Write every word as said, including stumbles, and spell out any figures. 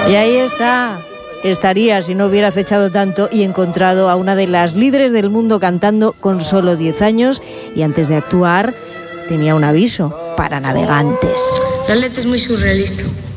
Y ahí está. Estaría si no hubiera acechado tanto y encontrado a una de las líderes del mundo cantando con solo diez años, y antes de actuar tenía un aviso para navegantes. La letra es muy surrealista.